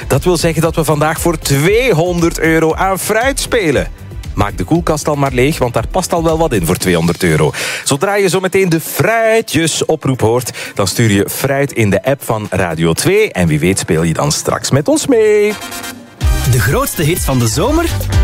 Dat wil zeggen dat we vandaag voor €200 aan fruit spelen. Maak de koelkast al maar leeg, want daar past al wel wat in voor €200. Zodra je zo meteen de fruitjesoproep hoort, dan stuur je fruit in de app van Radio 2. En wie weet speel je dan straks met ons mee. De grootste hits van de zomer